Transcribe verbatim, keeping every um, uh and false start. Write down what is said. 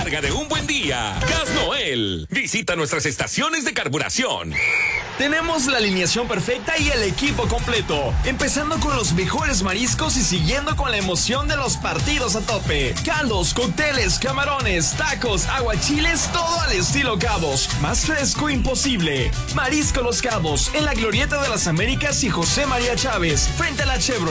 recarga de un buen día. Gas Noel. Visita nuestras estaciones de carburación. Tenemos la alineación perfecta y el equipo completo, empezando con los mejores mariscos y siguiendo con la emoción de los partidos a tope. Caldos, cócteles, camarones, tacos, aguachiles, todo al estilo Cabos. Más fresco imposible. Marisco Los Cabos, en la Glorieta de las Américas y José María Chávez, frente a la Chevrolet.